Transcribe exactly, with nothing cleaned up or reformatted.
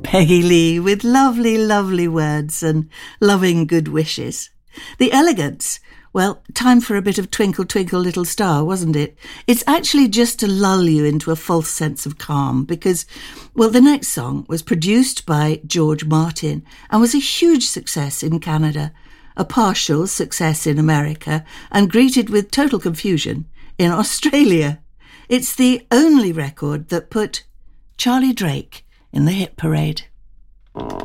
Peggy Lee with lovely, lovely words and loving good wishes. The Elegants, well, time for a bit of Twinkle, Twinkle, Little Star, wasn't it? It's actually just to lull you into a false sense of calm because, well, the next song was produced by George Martin and was a huge success in Canada, a partial success in America, and greeted with total confusion in Australia. It's the only record that put Charlie Drake in the hit parade.